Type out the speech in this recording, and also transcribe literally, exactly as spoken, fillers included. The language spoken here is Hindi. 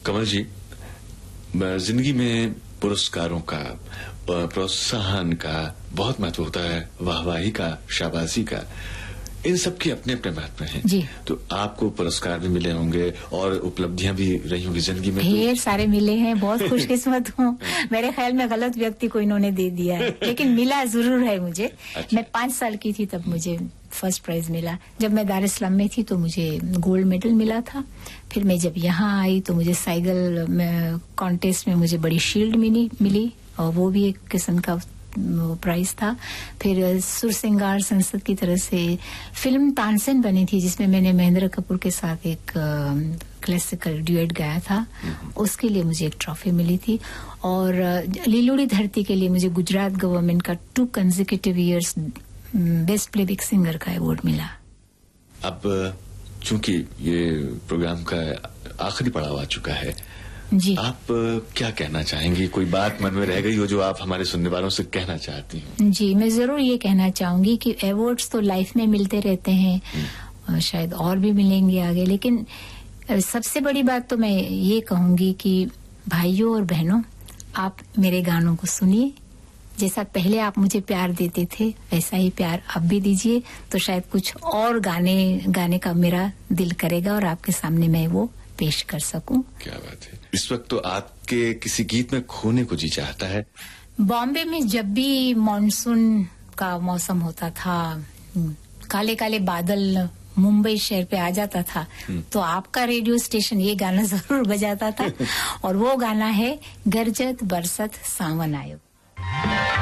कमल जी, जिंदगी में पुरस्कारों का, प्रोत्साहन का बहुत महत्व होता है, वाहवाही का, शाबाशी का, इन सब के अपने अपने महत्व हैं। जी। तो आपको पुरस्कार भी मिले होंगे और उपलब्धियां भी रही होंगी जिंदगी में। ढेर तो... सारे मिले हैं, बहुत खुशकिस्मत हूँ। मेरे ख्याल में गलत व्यक्ति को इन्होंने दे दिया है, लेकिन मिला जरूर है मुझे। अच्छा। मैं पांच साल की थी तब मुझे फर्स्ट प्राइज मिला। जब मैं दार इस्लाम में थी तो मुझे गोल्ड मेडल मिला था। फिर मैं जब यहाँ आई तो मुझे साइकिल कॉन्टेस्ट में मुझे बड़ी शील्ड मिली मिली और वो भी एक किस्म का प्राइज था। फिर सुर सिंगार संसद की तरफ से फिल्म तानसेन बनी थी जिसमें मैंने महेंद्र कपूर के साथ एक क्लासिकल ड्यूएट गाया था, उसके लिए मुझे एक ट्रॉफी मिली थी। और लीलोड़ी धरती के लिए मुझे गुजरात गवर्नमेंट का to consecutive years best playback singer का अवार्ड मिला। अब चूंकि ये प्रोग्राम का आखिरी पड़ाव आ चुका है, जी, आप क्या कहना चाहेंगी? कोई बात मन में रह गई हो जो आप हमारे सुनने वालों से कहना चाहती हैं? जी, मैं जरूर ये कहना चाहूंगी कि अवार्ड्स तो लाइफ में मिलते रहते हैं, शायद और भी मिलेंगे आगे, लेकिन सबसे बड़ी बात तो मैं ये कहूंगी कि भाइयों और बहनों, आप मेरे गानों को सुनिए। जैसा पहले आप मुझे प्यार देते थे वैसा ही प्यार अब भी दीजिए, तो शायद कुछ और गाने गाने का मेरा दिल करेगा और आपके सामने मैं वो पेश कर सकूं। क्या बात है। इस वक्त तो आपके किसी गीत में खोने को जी चाहता है। बॉम्बे में जब भी मॉनसून का मौसम होता था, काले काले बादल मुंबई शहर पे आ जाता था, तो आपका रेडियो स्टेशन ये गाना जरूर बजाता था और वो गाना है गरजत बरसत सावन आयो।